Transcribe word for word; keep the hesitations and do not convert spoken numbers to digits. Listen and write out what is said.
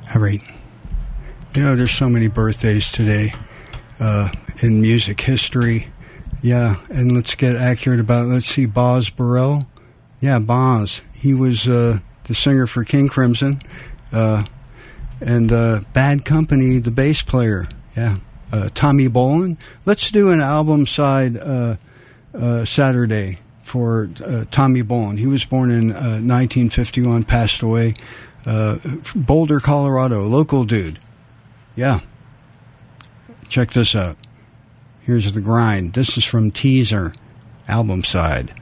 All right. You know, there's so many birthdays today uh, in music history. Yeah, and let's get accurate about it. Let's see, Boz Burrell. Yeah, Boz. He was uh, the singer for King Crimson. Uh, and uh, Bad Company, the bass player. Yeah, uh, Tommy Bolin. Let's do an album side uh, uh, Saturday for uh, Tommy Bolin. He was born in uh, nineteen fifty-one, passed away. Uh, Boulder, Colorado, local dude. Yeah. Check this out. Here's The Grind. This is from Teaser, album side.